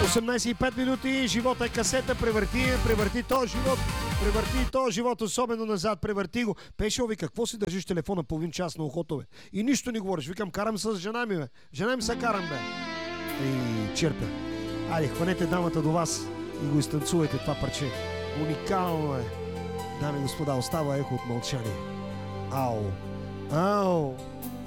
18:05 минути, живота е касета, превърти този живот, особено назад, превърти го. Пешо, какво си държиш телефона половин час на ухото, бе? И нищо не говориш. Викам, карам с жена ми, бе. Жена ми се карам, бе. И черпя. Айде, хванете дамата до вас и го изтанцувайте това парче. Уникално е. Дами и господа, остава ехо от мълчание. Ау! Ау!